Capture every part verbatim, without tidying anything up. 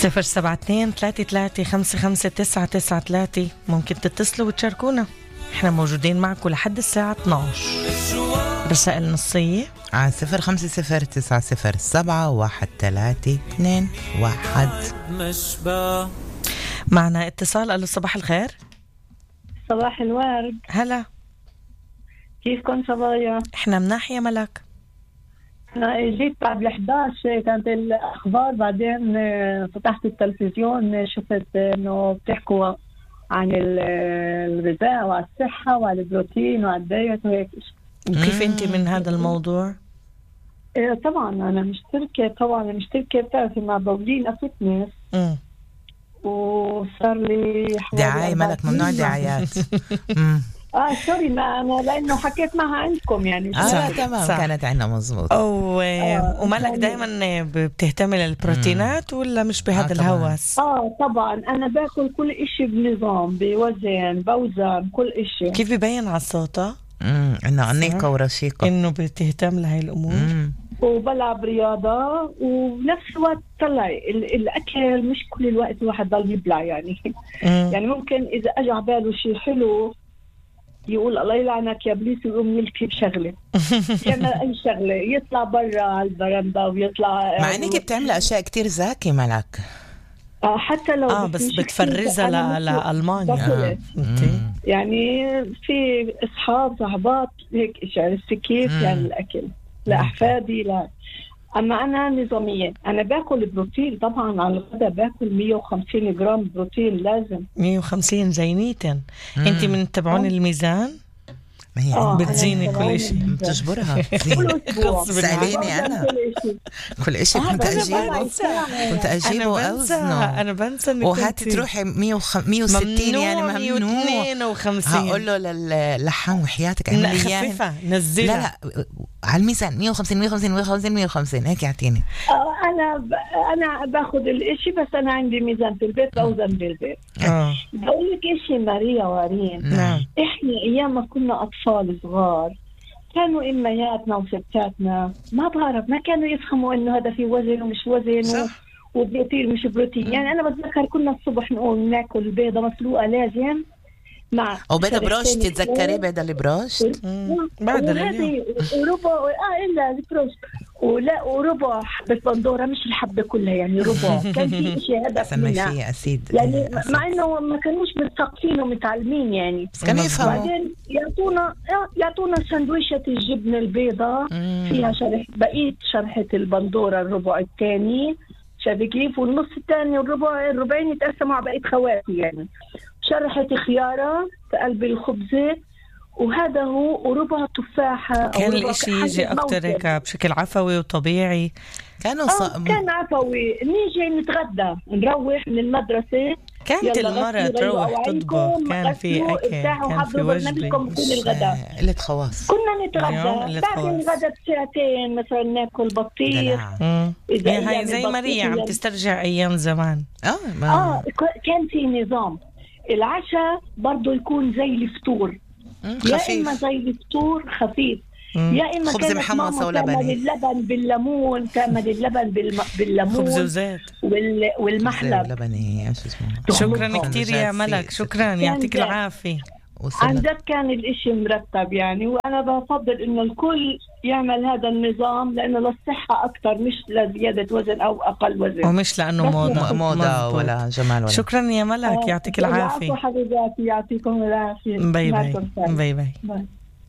صفر سبعة اثنين ثلاثة ثلاثة خمسة خمسة تسعة تسعة ثلاثة. ممكن تتصلوا وتشاركونا، احنا موجودين معكم لحد الساعة اثناشر. رسائل نصية على صفر خمسة صفر تسعة صفر سبعة واحد ثلاثة اثنين واحد. معنا اتصال. ألو صباح الخير. صباح الورد. هلا، كيفكن صبايا؟ احنا مناح يا ملك. أنا جيت بعد الحداش كانت الأخبار، بعدين فتحت التلفزيون شفت إنه بتحكوا عن الغذاء وعلى الصحة وعلى البروتين وعلى الدايت وهيك. كيف أنت من هذا الموضوع؟ إيه طبعا أنا مشتركة، طبعا مشتركة بتعرفي مع بولينا فتنس، وصار لي دعاية. ملك ممنوع دعايات. اه سوري، ما انا لانه حكيت معها عندكم يعني. اه تمام، كانت عندنا مظبوط. او آه وملك دائما بتهتمي للبروتينات ولا مش بهذا آه الهوس؟ اه طبعا انا باكل كل اشي بنظام، بوزن بوزن كل اشي. كيف ببين على الصوت امم انه انيقه ورشيقه انه بتهتم لهي الامور. مم. وبلعب رياضه وبنفس الوقت طلع الاكل مش كل الوقت الواحد ضل يبلع يعني. مم. يعني ممكن اذا اجى على باله شيء حلو يقول الله يلعنك يا ابليس ويقوم يلكي بشغله. يعمل اي شغله، يطلع برا على البرندة ويطلع. مع انك بتعمل اشياء كتير ذكي ملك. آه حتى لو اه بس بتفرزها لألمانيا. آه. يعني في اصحاب صحبات هيك عرفتي كيف يعني الاكل لاحفادي. لا اما انا نظاميه، انا باكل بروتين طبعا على الغداء، باكل مية وخمسين جرام بروتين لازم. مية وخمسين زينيتن. انت من تبعون الميزان؟ ما هي آه بتزيني كل شيء، بتجبرها. سأليني أنا كل إشي كنت أجيبه كنت أجيبه أوزنه. أنا بنسى إنك وهاتي تروحي مية وستين يعني ممنوع. اثنين وخمسين هقول له للحام وحياتك اعملي خفيفة نزلها. لا لا على الميزان مية وخمسين مية وخمسين مية وخمسين مية وخمسين هيك يعطيني. أنا ب... أنا باخذ الإشي، بس أنا عندي ميزان في البيت بوزن بالبيت. آه. بقول لك إشي ماريا وارين. نعم. إحنا أيام ما كنا أطفال صغار كانوا إمياتنا وستاتنا ما بعرف ما كانوا يفهموا إنه هذا في وزن ومش وزن و... وبروتين مش بروتين. يعني أنا بتذكر كنا الصبح نقول ناكل بيضة مسلوقة لازم مع او بيضة بروش. تتذكري بيضة البروش؟ بعد هذه وربع اه الا البروش ولا وربع حبة بندورة، مش الحبة كلها يعني ربع. كان في شيء هدف منها فيه أسيد يعني أسيد. مع انه ما كانوش مثقفين ومتعلمين يعني، كانوا يفهموا. بعدين يعطونا يعطونا سندويشة الجبنة البيضة فيها شرح بقية شرحة البندورة الربع الثاني، شايف كيف؟ والنص الثاني الربع الربعين يتقسموا على بقية خواتي يعني. شرحة خيارة في قلب الخبزة، وهذا هو وربع تفاحة. كان الاشي يجي اكتر هيك بشكل عفوي وطبيعي. كانوا ص... آه كان عفوي. نيجي نتغدى نروح من المدرسة، كانت المرة تروح تطبخ، كان في أكل، كان في وجبة قلة خواص. كنا نتغدى بعد الغداء بساعتين مثلا ناكل بطيخ. هاي زي ماريا عم تسترجع أيام زمان. آه, ما... آه كان في نظام. العشاء برضو يكون زي الفطور، يا إما زي الفطور خفيف، يا إما خبز محمص ولبن. تعمل اللبن بالليمون، تعمل اللبن بالم... بالليمون خبز وزيت وال... والمحلب. شكرا كتير يا ملك، شكرا يعطيك العافية. عن جد كان الاشي مرتب يعني، وانا بفضل انه الكل يعمل هذا النظام لانه للصحة اكتر مش لزيادة وزن او اقل وزن، ومش لانه موضة موضة ولا جمال ولا. شكرا يا ملك، يعطيك العافية. العفو حبيباتي، يعطيكم العافية. باي باي باي باي, باي.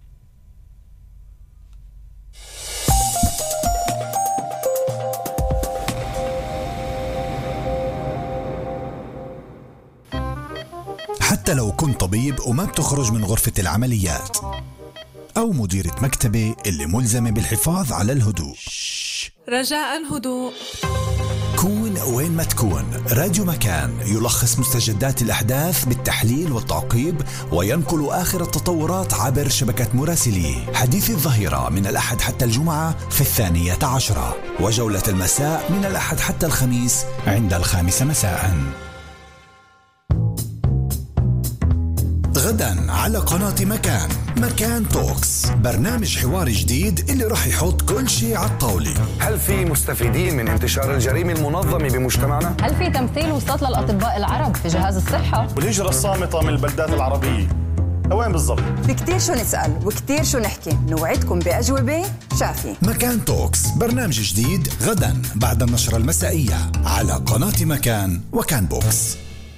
حتى لو كنت طبيب وما بتخرج من غرفة العمليات، أو مديرة مكتبة اللي ملزمة بالحفاظ على الهدوء، رجاء هدوء. كون وين ما تكون، راديو مكان يلخص مستجدات الأحداث بالتحليل والتعقيب، وينقل آخر التطورات عبر شبكة مراسليه. حديث الظهيرة من الأحد حتى الجمعة في الثانية عشرة، وجولة المساء من الأحد حتى الخميس عند الخامسة مساءً. غدا على قناة مكان. مكان توكس، برنامج حواري جديد اللي راح يحط كل شيء على الطاولة. هل في مستفيدين من انتشار الجريمة المنظمة بمجتمعنا؟ هل في تمثيل وسط للأطباء العرب في جهاز الصحة؟ والهجرة الصامتة من البلدات العربية وين بالضبط؟ في كتير شو نسأل وكتير شو نحكي، نوعدكم بأجوبة شافية. مكان توكس، برنامج جديد غدا بعد النشرة المسائية على قناة مكان وكان بوكس.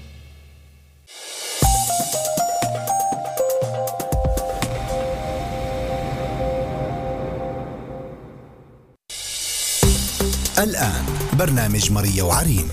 الآن برنامج ماريا وعرين.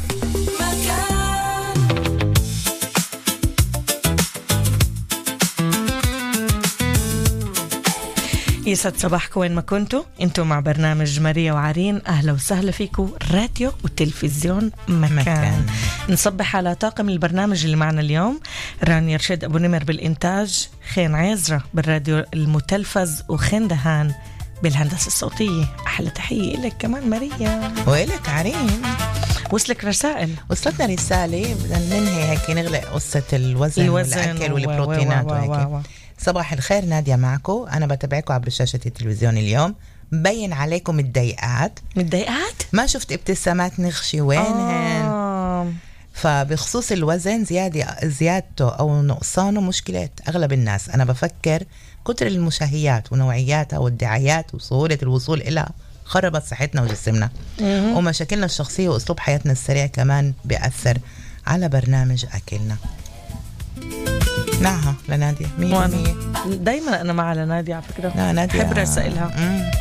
يسعد صباحكم وين ما كنتوا. انتوا مع برنامج ماريا وعرين. اهلا وسهلا فيكم راديو وتلفزيون مكان, مكان. نصبح على طاقم البرنامج اللي معنا اليوم: رانيا رشيد ابو نمر بالانتاج، خين عزرة بالراديو المتلفز، وخين دهان بالهندسة الصوتية. أحلى تحية لك كمان ماريا. وإلك عرين. وصلك رسائل؟ وصلتنا رسالة بدنا ننهي هيك نغلق قصة الوزن, الوزن والأكل والبروتينات وهيك. صباح الخير، نادية معكم. أنا بتابعكم عبر شاشة التلفزيون اليوم. مبين عليكم متضايقات متضايقات ما شفت ابتسامات نغشي وينهن. آه. فبخصوص الوزن، زيادة زيادته أو نقصانه مشكلة أغلب الناس. أنا بفكر كتر المشاهيات ونوعياتها والدعايات وسهولة الوصول إلى خربت صحتنا وجسمنا، ومشاكلنا الشخصية وأسلوب حياتنا السريع كمان بيأثر على برنامج أكلنا. نعم لنادية مية مية. دايما أنا مع لنادية على فكرة. لا نادية بحب رسائلها. مم.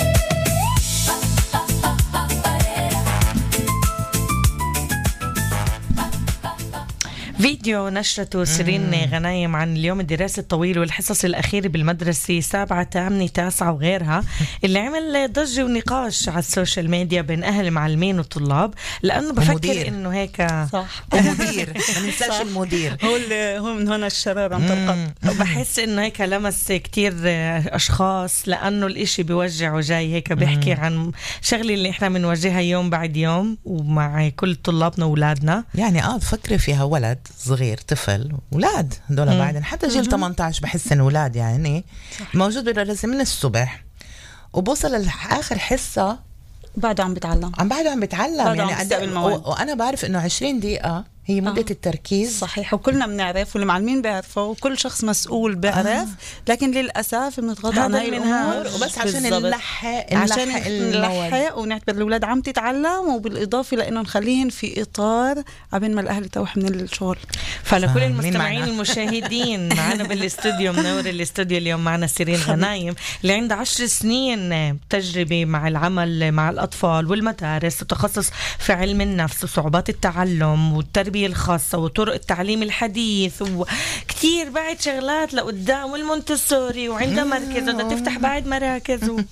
فيديو نشرته سيرين غنايم عن اليوم الدراسي الطويل والحصص الأخيرة بالمدرسة سابعة ثامنة تاسعة وغيرها، اللي عمل ضجة ونقاش على السوشيال ميديا بين أهل المعلمين والطلاب، لأنه بفكر ومدير. إنه هيك صح ومدير ما ننساش المدير هو هو من هنا الشرارة مطلقت. بحس إنه هيك لمس كتير أشخاص، لأنه الإشي بيوجع وجاي هيك بيحكي عن شغلة اللي إحنا بنواجهها يوم بعد يوم ومع كل طلابنا وولادنا. يعني آه فكري فيها ولد صغير، طفل، ولاد هدول بعدين حتى جيل ثمانية عشر بحس انه ولاد يعني صح. موجود بالرسم من الصبح وبوصل لآخر حصة بعده عم بتعلم عم بعده عم بتعلم يعني و... وأنا بعرف انه عشرين دقيقة هي مدة آه. التركيز. صحيح، وكلنا بنعرف والمعلمين بيعرفوا وكل شخص مسؤول بيعرف آه. لكن للأسف بنتغاضى عن هاي الأمور وبس عشان نلحق عشان نلحق ونعتبر الأولاد عم تتعلم، وبالإضافة لأنه نخليهن في إطار عبين ما الأهل يتوح من الشغل. فلكل آه. المستمعين المشاهدين معنا بالاستوديو، منور الاستوديو اليوم معنا سيرين غنايم اللي عندها عشر سنين تجربة مع العمل مع الأطفال والمدارس، وتخصص في علم النفس وصعوبات التعلم والتربية الخاصة وطرق التعليم الحديث وكتير بعد شغلات لقدام، والمونتسوري، وعندها مركز وده تفتح بعد مراكز و...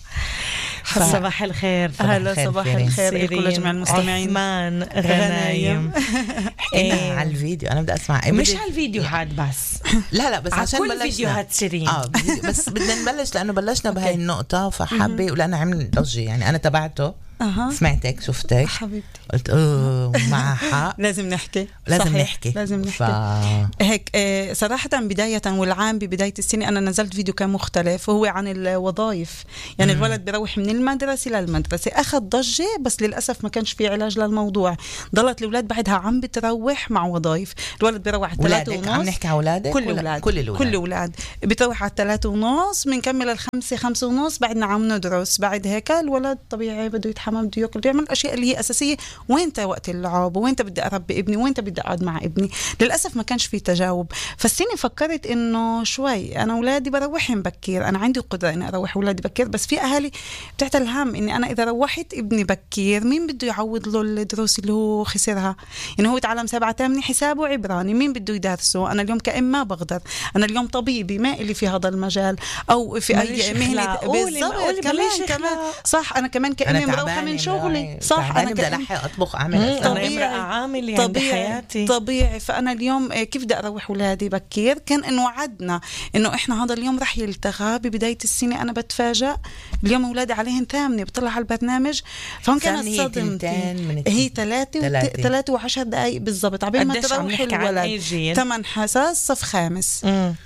صباح الخير. هلا صباح الخير لكل جميع المستمعين. عثمان غنايم حكينا على الفيديو. انا بدي اسمع إيه مش على الفيديو هاد بس لا لا بس عشان كل فيديوهات سيرين اه بس بدنا نبلش لانه بلشنا بهاي النقطة فحابة، ولأنه عمل ضجة يعني انا تبعته أه. سمعتك شفتك حبيبتي قلت اوه معها حق لازم نحكي لازم صحيح. نحكي لازم نحكي ف... هيك آه صراحة بداية والعام ببداية السنة أنا نزلت فيديو كان مختلف وهو عن الوظائف. يعني مم. الولد بيروح من المدرسة للمدرسة، أخذ ضجة بس للأسف ما كانش في علاج للموضوع. ضلت الأولاد بعدها عم بتروح مع وظائف. الولد بيروح على ثلاثة ونص. عم نحكي على أولادك؟ كل أولاد كل الأولاد كل أولاد بتروح على ثلاثة ونص، بنكمل الخمسة خمسة ونص، بعدنا عم ندرس. بعد هيك الولد طبيعي بده يتحمم، بده ياكل، بده يعمل الأشياء اللي هي أساسية. وين وقت اللعب، وين بدي أربي ابني، وين بدي أقعد مع ابني. للأسف ما كانش في تجاوب. فالسنة فكرت إنه شوي أنا أولادي بروحهم بكير، أنا عندي قدرة إني أروح أولادي بكير، بس في أهالي بتعتل هم إني أنا إذا روحت ابني بكير مين بده يعوض له الدروس اللي هو خسرها. يعني هو يتعلم سبعة تامنة حسابه عبراني، مين بده يدرسه؟ أنا اليوم كأم ما بقدر، أنا اليوم طبيبي ما إلي في هذا المجال أو في أي مهنة. بالضبط كمان كمان صح. أنا كمان كأم مروحة من شغلي صح. أنا بدي ألحق أطبخ أعمل طبيعي عامل يعني بحياتي طبيعي. فأنا اليوم كيف بدي أروح أولادي بكير؟ كان إنه وعدنا إنه إحنا هذا اليوم رح يلتغى ببداية السنة. أنا بتفاجأ اليوم أولادي عليهن ثامنة بطلع على البرنامج، فهم كانت صدمتي. هي ثلاثة ثلاثة وعشر دقايق بالضبط عبين ما تروح الولد. ثمان حصص صف خامس. مم.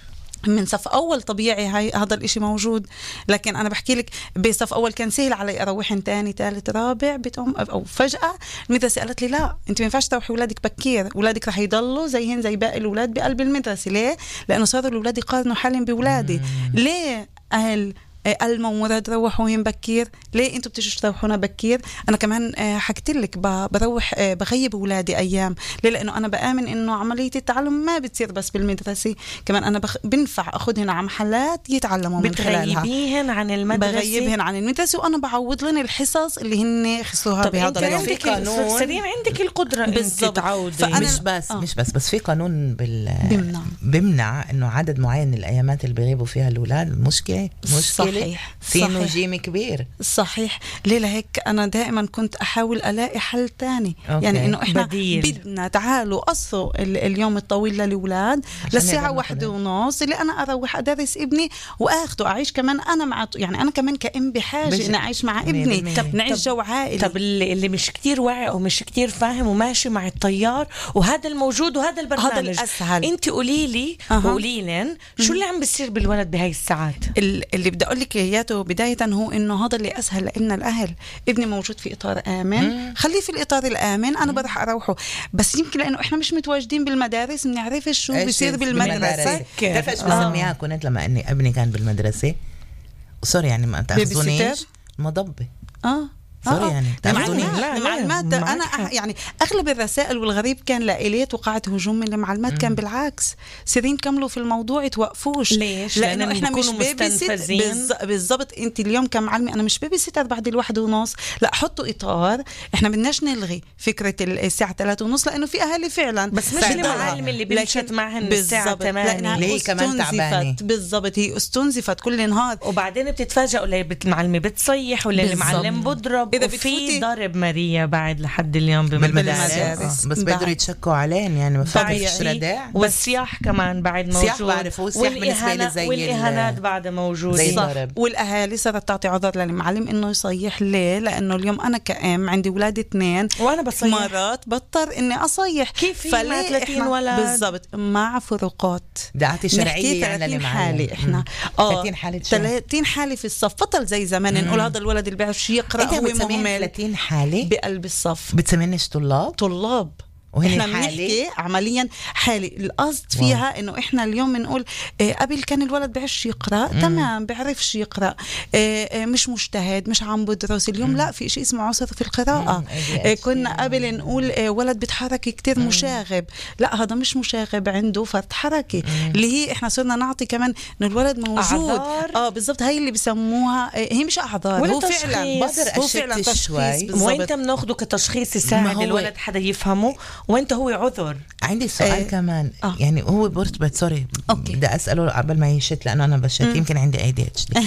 من صف أول طبيعي هاي هذا الإشي موجود. لكن أنا بحكي لك بصف أول كان سهل علي أروحن تاني ثالث رابع بتقوم أو فجأة المدرسة قالت لي لا أنت ما ينفعش تروحي أولادك بكير، أولادك رح يضلوا زيهن زي باقي الأولاد بقلب المدرسة. ليه؟ لأنه صاروا الأولاد يقارنوا حالهم بأولادي. ليه أهل ألما ومراد روحوا هين بكير؟ ليه انتوا بتجوا تروحونا بكير؟ انا كمان حكيت لك بروح بغيب اولادي ايام. ليه؟ لانه انا بآمن انه عمليه التعلم ما بتصير بس بالمدرسه، كمان انا بخ... بنفع اخذهن على محلات يتعلموا من خلالها. بتغيبيهن عن المدرسه؟ بغيبهن عن المدرسه وانا بعوض لهم الحصص اللي هن خسروها بهذا اليوم. في قانون سليم عندك القدره انت تعودي. مش بس آه. مش بس بس في قانون بال بمنع بمنع انه عدد معين من الايامات اللي بيغيبوا فيها الاولاد. مشكله مشكله صحيح. في نجيم كبير. صحيح. ليه؟ لهيك أنا دائما كنت أحاول ألاقي حل تاني. أوكي. يعني إنه إحنا بديل. بدنا تعالوا قصوا اليوم الطويل للأولاد للساعة واحدة ونص اللي أنا أروح أدرس ابني وأخده أعيش كمان أنا مع، يعني أنا كمان كأم بحاجة إن أعيش مع ابني. طب نعيش جو عائلي. طب اللي, اللي مش كتير واعي أو مش كتير فاهم وماشي مع التيار وهذا الموجود وهذا البرنامج، هذا الأسهل. أنت قولي لي أه. وقولي لن شو اللي عم بيصير بالولد بهاي الساعات؟ اللي بدي أقول لك إياته بداية هو إنه هذا اللي أسهل لنا الأهل. ابني موجود في إطار آمن، مم. خليه في الإطار الآمن، أنا بروح أروحه. بس يمكن لأنه إحنا مش متواجدين بالمدارس بنعرف شو بيصير بالمدرسة. كيف إيش بسميها كنت لما إني ابني كان بالمدرسة سوري يعني ما تأخذونيش مضبة آه سوري يعني المعلومات أنا يعني أغلب الرسائل والغريب كان لإلي توقعت هجوم من المعلومات. كان بالعكس سيرين كملوا في الموضوع يتوقفوش. ليش؟ لأنه إحنا مش بيبي ست بالضبط. أنت اليوم كمعلمة أنا مش بيبي ستر بعد الواحد ونص، لا حطوا إطار. إحنا بدناش نلغي فكرة الساعة ثلاثة ونص لأنه في أهالي فعلا بس مش المعلمة اللي بنشت معهن الساعة ثمانية ليه كمان تعبانة. بالضبط هي استنزفت كل نهار وبعدين بتتفاجئوا اللي المعلمة بتصيح ولا المعلم بضرب. إذا في ضرب ماريا بعد لحد اليوم بالمدارس بس بيقدروا يتشكوا عليهم يعني ما فيش رداع. والسياح كمان بعد موجود. السياح بعرفوا السياح بالنسبة لي زي والإهانات بعد موجود زي الضرب. والأهالي صارت تعطي عذر للمعلم إنه يصيح. ليه؟ لأنه اليوم أنا كأم عندي أولاد اثنين وأنا بصيح مرات بضطر إني أصيح. كيف مع ثلاثين ولد؟ بالضبط مع فروقات دعاتي شرعية يعني حالة إحنا ثلاثين حالة ثلاثين حالة في الصف. بطل زي زمان نقول هذا الولد اللي بيعرف يقرأ هو مهمل. ثلاثين حالة بقلب الصف بتسمينش طلاب طلاب احنا بنحكي عمليا حالي. القصد فيها واو. انه احنا اليوم بنقول اه قبل كان الولد بيعرفش يقرا مم. تمام بيعرفش يقرا اه مش مجتهد مش عم بدرس. اليوم مم. لا في شيء اسمه عسر في القراءه. اه كنا قبل نقول اه ولد بيتحرك كتير مم. مشاغب. لا هذا مش مشاغب عنده فرط حركي مم. اللي هي احنا صرنا نعطي كمان انه الولد موجود أعذار. اه بالضبط هي اللي بيسموها اه هي مش اعذار هو فعلا بقدر هو فعلا تشخيص. وانت بناخده كتشخيص يساعد الولد حدا يفهمه وانت هو عذر. عندي سؤال آه. كمان آه. يعني هو برتبط سوري بدي اساله قبل ما يشت لانه انا بشت م. يمكن عندي اي دي اتش دي.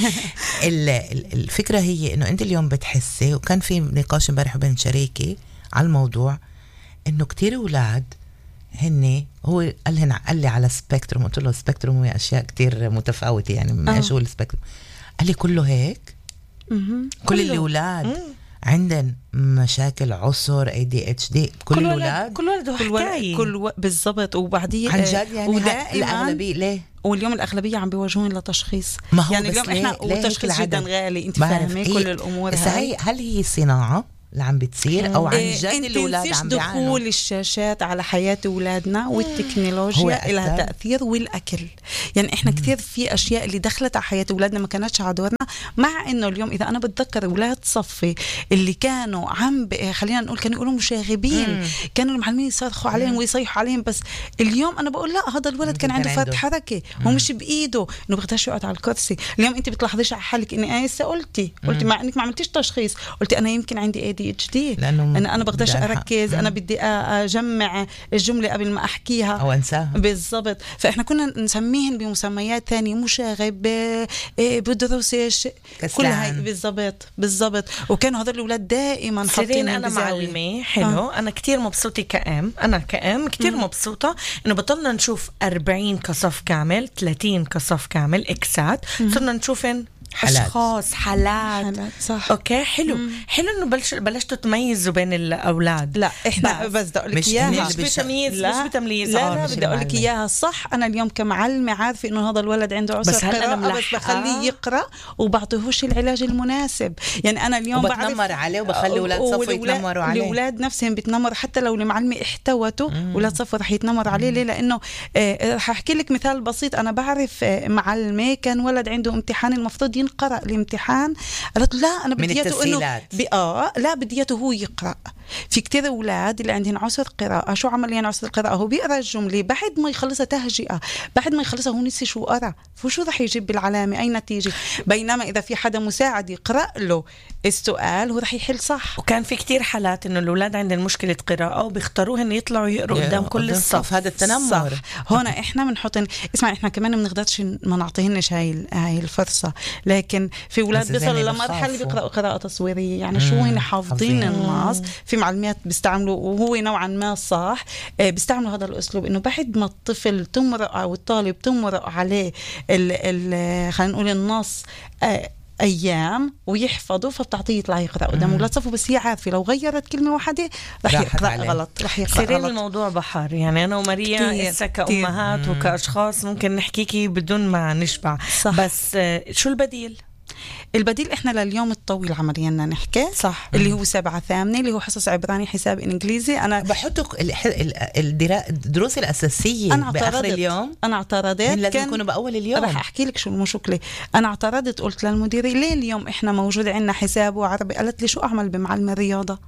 الفكره هي انه انت اليوم بتحسي وكان في نقاش امبارح بين شريكي على الموضوع انه كتير اولاد هن هو قال هن قال لي على سبيكتروم. قلت له سبيكتروم هي اشياء كتير متفاوته يعني ايش هو السبيكتروم؟ قال لي كله هيك م- كل الاولاد عندن مشاكل عسر اي دي اتش دي كل الولاد كل ولد حكايه كل و... بالضبط. وبعدين عن جد يعني الاغلبيه ليه واليوم الاغلبيه عم بيواجهون لتشخيص. ما هو يعني اليوم احنا والتشخيص جدا غالي انت فاهمه كل الامور هاي. هل هي صناعه اللي عم بتصير او عن جد إيه الاولاد عم بيعانوا؟ دخول الشاشات على حياه اولادنا والتكنولوجيا لها تاثير والاكل. يعني احنا مم. كثير في اشياء اللي دخلت على حياه اولادنا ما كانتش على دورنا. مع انه اليوم اذا انا بتذكر اولاد صفي اللي كانوا عم خلينا نقول كانوا يقولوا مشاغبين مم. كانوا المعلمين يصرخوا عليهم ويصيحوا عليهم. بس اليوم انا بقول لا هذا الولد كان عنده فرط حركه هو مش بايده انه بيقدرش يقعد على الكرسي. اليوم انت بتلاحظيش على حالك اني انا لسه قلتي قلتي مع انك ما عملتيش تشخيص قلتي انا يمكن عندي اي دي اتش دي لانه انا انا بقدرش اركز انا بدي اجمع الجمله قبل ما احكيها او انساها. بالضبط. فاحنا كنا نسميهن بمسميات ثانيه مشاغب بدروسش كل هاي بالضبط بالضبط. وكانوا هذول الاولاد دائما حاطين انا معلمه حلو آه. انا كتير مبسوطه كأم انا كأم كتير مم. مبسوطه انه بطلنا نشوف أربعين كصف كامل ثلاثين كصف كامل اكسات صرنا نشوفن حالات. اشخاص حالات, حالات صح. اوكي حلو. مم. حلو انه بلش بلشتوا تميزوا بين الاولاد. لا احنا بس بدي اقول لك اياها مش بتمييز لا. مش بتمييز لا لا بدي اقول لك اياها صح. انا اليوم كمعلمه عارفه انه هذا الولد عنده عسر بس قراءه بس بخليه يقرا وبعطيهوش العلاج المناسب. يعني انا اليوم بتنمر عليه وبخلي اولاد صفوا يتنمروا عليه. الاولاد نفسهم بتنمر حتى لو المعلمه احتوته اولاد صفوا رح يتنمر عليه. ليه؟ لانه آه رح احكي لك مثال بسيط. انا بعرف آه معلمه كان ولد عنده امتحان المفروض ينقرأ الامتحان، قالت لا انا بديته انه اه لا بديته هو يقرأ. في كتير اولاد اللي عندهم عسر قراءه، شو عمل يعني عسر قراءه؟ هو بيقرا الجمله بعد ما يخلصها تهجئه، بعد ما يخلصها هو نسي شو قرا، فشو رح يجيب بالعلامه؟ اي نتيجه؟ بينما اذا في حدا مساعد يقرا له السؤال هو رح يحل صح. وكان في كتير حالات انه الاولاد عندهم مشكله قراءه وبيختاروه انه يطلعوا يقروا قدام كل الصف. هذا التنمر. هون احنا بنحط اسمع احنا كمان ما بنقدرش ما نعطيهنش هاي هاي الفرصه، لكن في اولاد بيصلوا لمرحله بيقراوا قراءه تصويريه، يعني شو هن حافظين النص. في معلمات بيستعملوا وهو نوعا ما صح بيستعملوا هذا الاسلوب انه بعد ما الطفل تمرق او الطالب تمرق عليه ال ال خلينا نقول النص ايام ويحفظوا فبتعطيه يطلع يقرا قدام اولاد صفه. بس هي عارفه لو غيرت كلمه واحده رح يقرا غلط، رح يقرا غلط. الموضوع بحر يعني. انا وماريا هسه كأمهات وكأشخاص ممكن نحكيكي بدون ما نشبع صح. بس شو البديل؟ البديل احنا لليوم الطويل عمليا نحكي صح، اللي هو سبعة ثامنة اللي هو حصص عبراني حساب انجليزي. انا بحطوا الدروس الاساسيه أنا باخر اليوم. انا اعترضت لازم يكونوا باول اليوم. رح احكي لك شو المشكله. انا اعترضت قلت للمديره ليه اليوم احنا موجود عندنا حساب وعربي؟ قالت لي شو اعمل بمعلم الرياضه؟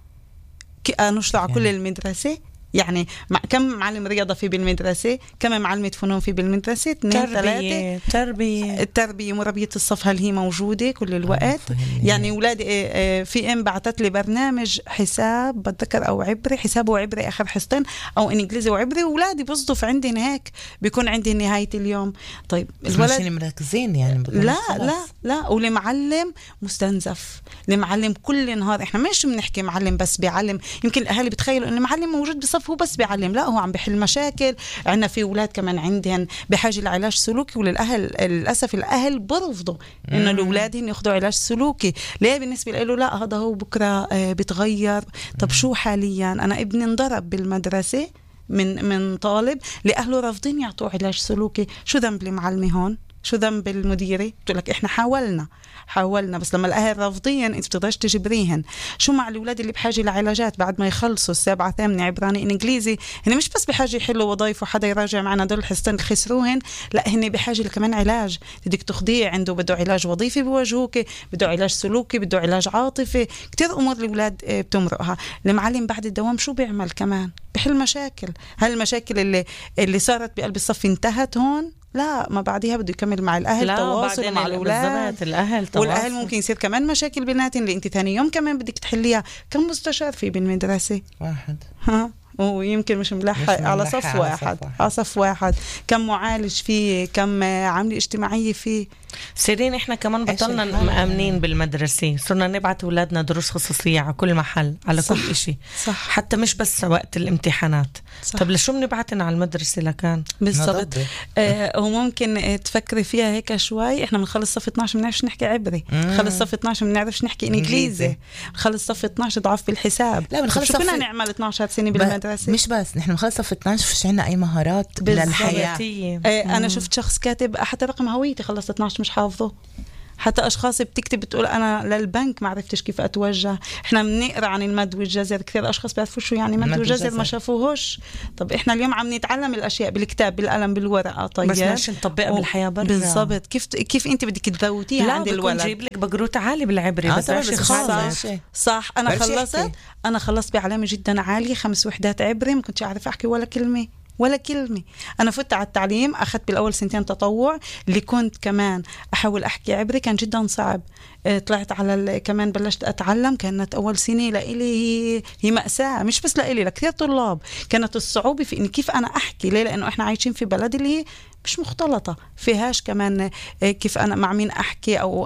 نشرع كل المدرسه؟ يعني كم معلم رياضة في بالمدرسة؟ كم معلمة فنون في بالمدرسة؟ اثنين ثلاثة. تربية التربية مربية الصف هل هي موجودة كل الوقت؟ يعني أولادي في ام بعتت لي برنامج حساب بتذكر أو عبري، حساب وعبري آخر حصتين، أو إنجليزي وعبري، وأولادي بصدف عندي هيك بيكون عندي نهاية اليوم. طيب الولد مش مركزين يعني لا لا لا ولمعلم مستنزف، لمعلم كل نهار. احنا مش بنحكي معلم بس بيعلم، يمكن الأهالي بتخيلوا إن معلم موجود بصف هو بس بيعلم، لا هو عم بيحل مشاكل. عندنا في أولاد كمان عندهم بحاجة لعلاج سلوكي، وللأهل للأسف الأهل برفضوا إنه الأولاد ياخذوا علاج سلوكي. ليه؟ بالنسبة له لا هذا هو بكرة بيتغير. طب شو حاليا أنا ابني انضرب بالمدرسة من من طالب لأهله رافضين يعطوه علاج سلوكي، شو ذنب المعلمة هون؟ شو ذنب المديرة؟ بتقول لك احنا حاولنا حاولنا بس لما الاهل رافضين انت بتقدرش تجبريهن. شو مع الاولاد اللي بحاجه لعلاجات بعد ما يخلصوا السابعه ثامنه عبراني انجليزي؟ هن مش بس بحاجه يحلوا وظائف وحدا يراجع معنا دول الحصتين اللي خسروهن، لا هن بحاجه لكمان علاج. بدك تاخذيه عنده بده علاج وظيفي بوجهوك، بده علاج سلوكي، بده علاج عاطفي، كتير امور الاولاد بتمرقها. المعلم بعد الدوام شو بيعمل كمان؟ بحل مشاكل. هل المشاكل اللي اللي صارت بقلب الصف انتهت هون؟ لا، ما بعديها بده يكمل مع الأهل تواصل مع الأولاد. الأهل والأهل ممكن يصير كمان مشاكل بيناتهم اللي أنت ثاني يوم كمان بدك تحليها. كم مستشار في بالمدرسة؟ واحد. ها ويمكن مش ملحق على صف على واحد على صف واحد. كم معالج فيه؟ كم عاملة اجتماعية فيه؟ سيرين احنا كمان بطلنا مأمنين بالمدرسة، صرنا نبعت أولادنا دروس خصوصية على كل محل على صح. كل إشي صح. حتى مش بس وقت الامتحانات صح. طب لشو بنبعتنا على المدرسة لكان؟ بالضبط. آه وممكن تفكري فيها هيك شوي. احنا بنخلص صف اثناشر بنعرفش نحكي عبري، بنخلص صف اثناشر بنعرفش نحكي انجليزي، بنخلص صف اثناشر ضعف بالحساب. لا بنخلص شو كنا نعمل اثناشر سنة بالمدرسة؟ مش بس نحن بنخلص صف اثناشر فيش عنا أي مهارات للحياة. آه أنا شفت شخص كاتب حتى رقم هويتي خلصت اثناشر مش حافظه. حتى أشخاص بتكتب بتقول أنا للبنك ما عرفتش كيف أتوجه. إحنا بنقرأ عن المد والجزر، كثير أشخاص بيعرفوا شو يعني مد والجزر ما شافوهوش. طب إحنا اليوم عم نتعلم الأشياء بالكتاب بالقلم بالورقة. طيب بس مش نطبقها بالحياة برا. بالضبط. كيف كيف أنت بدك تذوتيها عند الولد؟ لا جيب لك بقروت عالي بالعبري. آه بس خلاص صح. صح أنا خلصت أنا خلصت بعلامة جدا عالية، خمس وحدات عبري، ما كنتش أعرف أحكي ولا كلمة ولا كلمة. أنا فت على التعليم، أخذت بالأول سنتين تطوع اللي كنت كمان أحاول أحكي عبري، كان جدا صعب. طلعت على كمان بلشت أتعلم، كانت أول سنة لإلي هي, هي مأساة، مش بس لإلي لكثير طلاب. كانت الصعوبة في إن كيف أنا أحكي. ليه؟ لأنه إحنا عايشين في بلد اللي هي مش مختلطة فيهاش كمان كيف أنا مع مين أحكي أو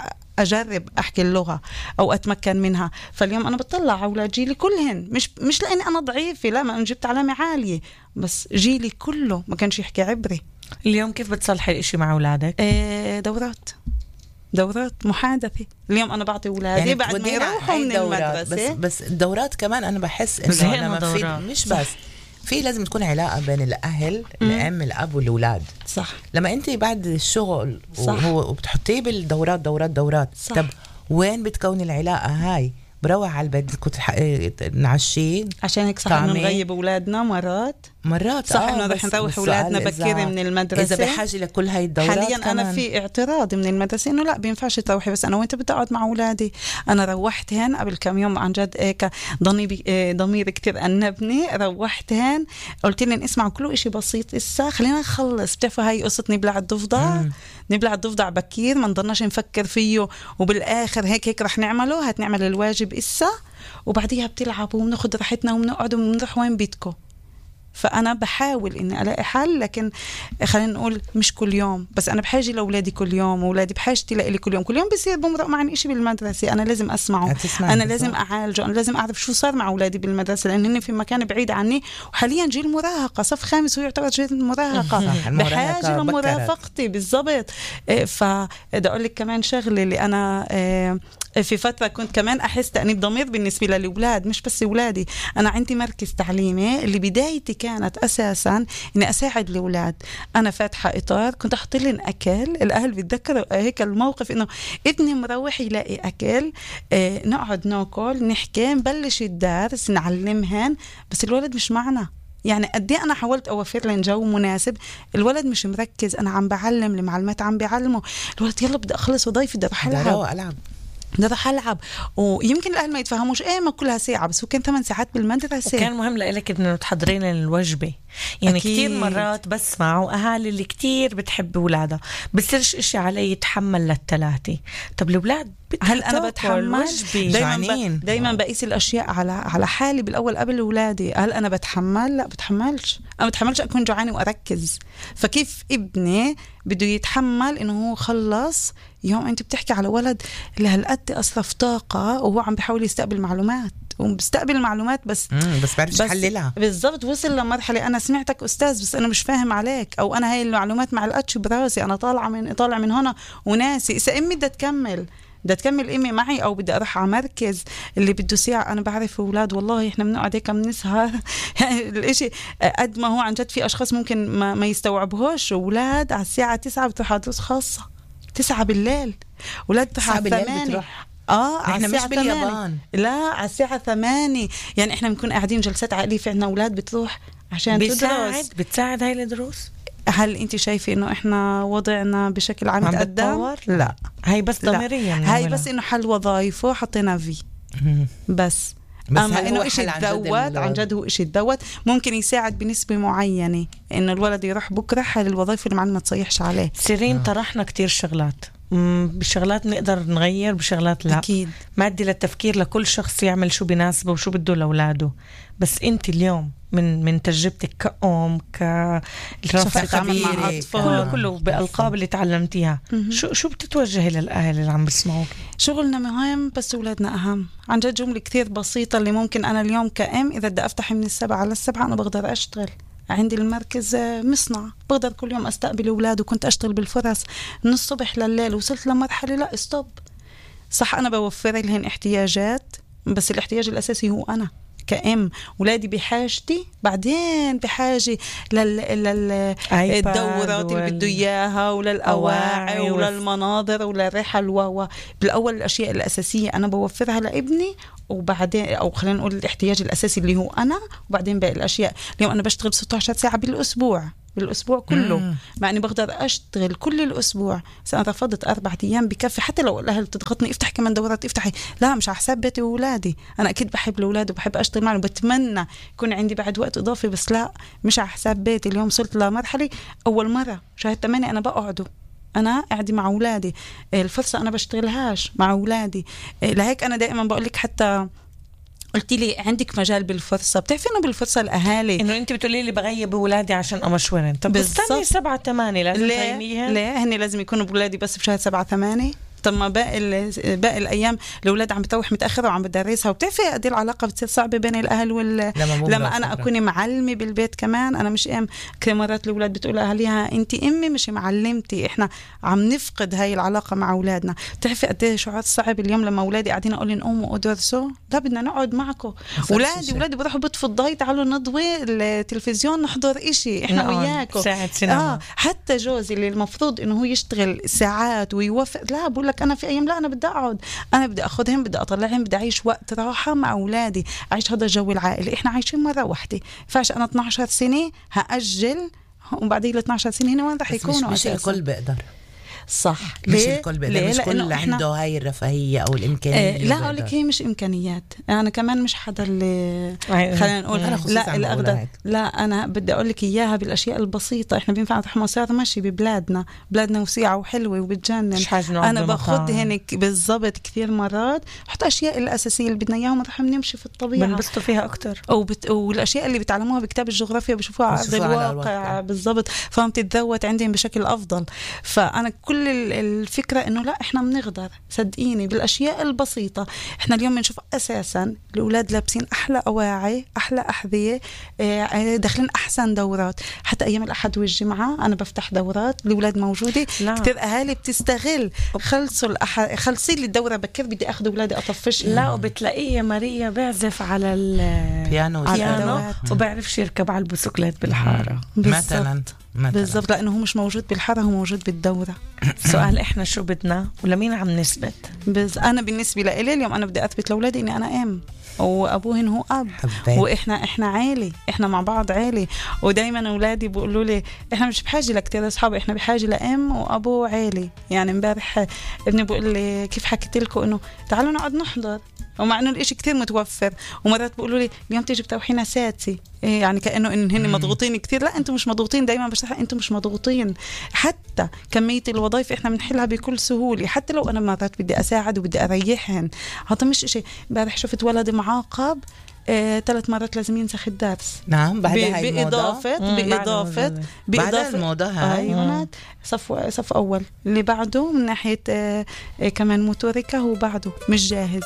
أجرب أحكي اللغة أو أتمكن منها. فاليوم أنا بطلع على أولاد جيلي كلهن، مش مش لأني أنا ضعيفة، لا، ما أنا جبت علامة عالية، بس جيلي كله ما كانش يحكي عبري. اليوم كيف بتصلحي الإشي مع أولادك؟ آه دورات دورات محادثة. اليوم أنا بعطي أولادي يعني بعد ما يروحوا من المدرسة. بس, بس الدورات كمان أنا بحس إنه لما في مش بس في لازم تكون علاقة بين الأهل الأم الأب والأولاد. صح. لما أنت بعد الشغل وهو وبتحطيه بالدورات دورات دورات صح. طب وين بتكون العلاقة هاي؟ بروح على البيت كنت نعشيه عشان هيك صح انه نغيب اولادنا مرات مرات صح انه رح نروح اولادنا بكير من المدرسه اذا بحاجه لكل هاي الدورات. حاليا كمان. انا في اعتراض من المدرسه انه لا بينفعش تروحي بس انا وانت بدي اقعد مع اولادي. انا روحتهن قبل كم يوم عن جد هيك ضميري ضميري كثير انبني. روحتهن قلت لهم اسمعوا كله إشي بسيط اسا خلينا نخلص. بتعرفوا هاي قصه نبلع الضفدع نبلع الضفدع بكير ما نضلناش نفكر فيه وبالاخر هيك هيك رح نعمله. هتنعمل الواجب اسا وبعديها بتلعبوا وبناخد راحتنا وبنقعد وبنروح وين بدكم. فأنا بحاول إني ألاقي حل لكن خلينا نقول مش كل يوم. بس أنا بحاجة لأولادي كل يوم وأولادي بحاجة تلاقي كل يوم. كل يوم بيصير بمرق معي إشي بالمدرسة أنا لازم أسمعه أنا لازم أعالجه أنا لازم أعرف شو صار مع أولادي بالمدرسة لأن هن في مكان بعيد عني وحاليا جيل مراهقة صف خامس وهو يعتبر جيل مراهقة بحاجة لمرافقتي بالضبط. فده أقول لك كمان شغلة اللي أنا في فترة كنت كمان أحس تأنيب ضمير بالنسبة للأولاد مش بس أولادي. أنا عندي مركز تعليمي اللي بدايتي كانت أساساً إني أساعد الأولاد. أنا فاتحة إطار كنت أحط لهم أكل. الأهل بيتذكروا هيك الموقف إنه ابني مروح يلاقي أكل آه نقعد ناكل نحكي نبلش الدرس نعلمهن بس الولد مش معنا. يعني قد ايه انا حاولت اوفر لهم جو مناسب الولد مش مركز. انا عم بعلم المعلمات عم بيعلموا الولد يلا بدي اخلص وظيفي بدي اروح العب ده رح ألعب. ويمكن الأهل ما يتفهموش إيه ما كلها ساعة بس هو كان ثمان ساعات بالمدرسة. وكان مهم لك إنه تحضرين الوجبة. يعني أكيد. كتير مرات بسمعوا أهالي اللي كتير بتحب أولادها بصيرش إشي عليه يتحمل للثلاثة. طب الأولاد هل أنا بتحمل دايما, دايما بقيس الأشياء على على حالي بالأول قبل أولادي. هل أنا بتحمل؟ لا بتحملش. أنا بتحملش أكون جوعاني وأركز. فكيف ابني بده يتحمل إنه هو خلص يوم أنت بتحكي على ولد اللي هالقد أصرف طاقة وهو عم بيحاول يستقبل معلومات وبستقبل معلومات بس بس بعرفش حللها بالضبط. وصل لمرحلة أنا سمعتك أستاذ بس أنا مش فاهم عليك أو أنا هاي المعلومات مع القدش براسي أنا طالعة من طالع من هنا وناسي. إذا أمي بدها تكمل بدها تكمل أمي معي أو بدي أروح على مركز اللي بده ساعة. أنا بعرف أولاد والله إحنا بنقعد هيك بنسهر يعني الإشي قد ما هو عن جد في أشخاص ممكن ما, ما يستوعبوهوش. أولاد على الساعة تسعة بتروح على دروس خاصة تسعة بالليل. أولاد تروح على ثمانية اه احنا مش باليابان لا على الساعة ثمانية. يعني احنا بنكون قاعدين جلسات عائلية في عنا أولاد بتروح عشان بتساعد تدرس. بتساعد هاي الدروس. هل انت شايفة انه احنا وضعنا بشكل عام يتقدم؟ لا هاي بس ضميريا هاي بس انه حل وظائفه حطينا في بس, بس اما انه اشي تدوت عن جد هو اشي تدوت ممكن يساعد بنسبة معينة انه الولد يروح بكرة حل الوظائف اللي معنا ما تصيحش عليه. سيرين طرحنا كتير شغلات بشغلات نقدر نغير بشغلات لا أكيد. مادي للتفكير لكل شخص يعمل شو بيناسبه وشو بده لأولاده. بس انت اليوم من من تجربتك كأم كرفقة خبيرة كله كله بألقاب اللي تعلمتيها شو شو بتتوجهي للأهل اللي عم بيسمعوك؟ شغلنا مهم بس أولادنا أهم. عن جد جملة كثير بسيطة اللي ممكن أنا اليوم كأم إذا بدي أفتح من السبعة على السبعة أنا بقدر أشتغل. عندي المركز مصنع بقدر كل يوم أستقبل أولاد وكنت أشتغل بالفرص من الصبح لليل. وصلت لمرحلة لا استوب صح أنا بوفر لهن احتياجات بس الاحتياج الأساسي هو أنا كأم. ولادي بحاجتي بعدين بحاجة للدورات اللي بده إياها وللأواعي وللمناظر وللرحل و بالأول الأشياء الأساسية أنا بوفرها لابني وبعدين أو خلينا نقول الاحتياج الأساسي اللي هو أنا وبعدين باقي الأشياء. اليوم أنا بشتغل ستة عشر ساعة بالأسبوع بالأسبوع كله مم. مع أني بقدر أشتغل كل الأسبوع بس أنا رفضت أربعة أيام بكفي. حتى لو الأهل تضغطني افتح كمان دورات افتحي لا مش على حساب بيتي وولادي. أنا أكيد بحب الأولاد وبحب أشتغل معهم وبتمنى يكون عندي بعد وقت إضافي بس لا مش على حساب بيتي. اليوم صرت لمرحلة أول مرة شهر ثمانية أنا بقعده أنا قاعدة مع أولادي الفرصة أنا بشتغلهاش مع أولادي. لهيك أنا دائما بقولك حتى قلت لي عندك مجال بالفرصة. بتعرفي انه بالفرصة الاهالي انه انت بتقولي لي بغيب اولادي عشان امشورن. طب بستني سبعة ثمانية لازم تهينيها ليه هني لازم يكونوا بولادي بس بشهر سبعة ثمانية. طب ما باقي باقي الايام الاولاد عم بتروح متاخره وعم بدرسها، وبتعرفي قد العلاقه بتصير صعبه بين الاهل وال لما, لما انا اكون معلمه بالبيت كمان. انا مش ام كثير مرات الاولاد بتقول اهاليها انت امي مش معلمتي، احنا عم نفقد هاي العلاقه مع اولادنا. بتعرفي قد ايه شعور صعب اليوم لما اولادي قاعدين اقول لهم قوموا ادرسوا، لا بدنا نقعد معكم. اولادي اولادي بروحوا بيطفوا الضي، تعالوا نضوي التلفزيون نحضر إشي احنا وياكم. اه حتى جوزي اللي المفروض انه هو يشتغل ساعات ويوفق، لا بقول لك انا في ايام لا انا بدي اقعد، انا بدي اخذهم، بدي اطلعهم، بدي اعيش وقت راحه مع اولادي، اعيش هذا الجو العائلي. احنا عايشين مره واحده، فاش انا اثنعش سنه هاجل وبعدين ال اثنعش سنه هنا وين رح يكونوا؟ مش, مش الكل بيقدر، صح. مش الكل بيقدر، مش كل عنده هاي الرفاهيه او الامكانيه. آه لا اقول لك هي مش امكانيات، انا يعني كمان مش حدا اللي خلينا نقول لا الاقدر، لا انا بدي اقول لك اياها بالاشياء البسيطه. احنا بينفع نروح مسار مشي ببلادنا، بلادنا وسيعه وحلوه وبتجنن، انا باخذهن بالضبط كثير مرات، حتى اشياء الاساسيه اللي بدنا اياهم نروح نمشي في الطبيعه بنبسطوا فيها اكثر، وبت... والاشياء اللي بتعلموها بكتاب الجغرافيا بشوفوها على ارض الواقع بالضبط، فهم تتذوت عندهم بشكل افضل. فانا كل الفكرة إنه لا إحنا بنقدر، صدقيني بالأشياء البسيطة. إحنا اليوم بنشوف أساساً الأولاد لابسين أحلى أواعي، أحلى أحذية، داخلين أحسن دورات. حتى أيام الأحد والجمعة أنا بفتح دورات، الأولاد موجودة، كتير أهالي بتستغل، خلصوا الأح... خلصي لي الدورة بكر بدي أخذ أولادي أطفش. لا وبتلاقيه ماريا بيعزف على البيانو وبعرفش يركب على البسكليت بالحارة مثلاً بالضبط، لأنه هو مش موجود بالحارة، هو موجود بالدورة. سؤال إحنا شو بدنا ولمين عم نثبت؟ بس أنا بالنسبة لإلي اليوم أنا بدي أثبت لأولادي إني أنا أم وأبوهن هو أب حبين. وإحنا إحنا عائلة، إحنا مع بعض عائلة. ودايما أولادي بيقولوا لي إحنا مش بحاجة لكتير أصحاب، إحنا بحاجة لأم وأبو عائلة. يعني امبارح ابني بيقول لي كيف حكيت لكم إنه تعالوا نقعد نحضر، ومع إنه الإشي كتير متوفر. ومرات بيقولوا لي اليوم تيجي بتروحينا ساتي، يعني كأنه إن هن مضغوطين كتير. لا أنتم مش مضغوطين، دايما بشرح أنتم مش مضغوطين. حتى كمية الوظائف إحنا بنحلها بكل سهولة، حتى لو أنا مرات بدي أساعد وبدي أريحهن. هذا مش إشي. امبارح شفت ولد معاقب آه، ثلاث مرات لازم ينسخ الدرس. نعم بعد هاي بإضافة بإضافة بإضافة الموضة هاي أيوة صف صف أول اللي بعده من ناحية آه آه كمان موتوريكا هو بعده مش جاهز.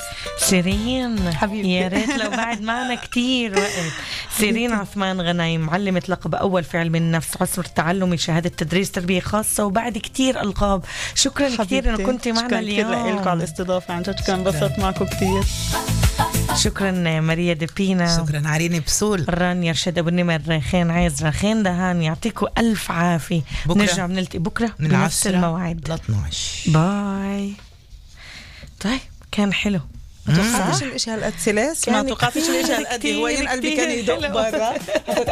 سيرين حبيبي يا ريت لو بعد معنا كتير وقت. سيرين عثمان غنايم، معلمة لقب أول في علم النفس، عصر التعلمي، شهادة تدريس تربية خاصة، وبعد كتير ألقاب. شكرا كتير إنه كنتي معنا اليوم. شكرا لكم على الاستضافة، عن جد كان انبسطت معكم كتير. شكرا ماريا دبينا، شكرا عريني بسول، رانيا رشاد ابو النمر، ريخين عايز، ريخين دهان، يعطيكم الف عافيه. نرجع بنلتقي بكره بنفس الموعد ل اثنعش. باي. طيب كان حلو. ما توقعتش الاشي هالقد سلس، ما توقعتش الاشي هالقد، هو قلبي كان يدق برا.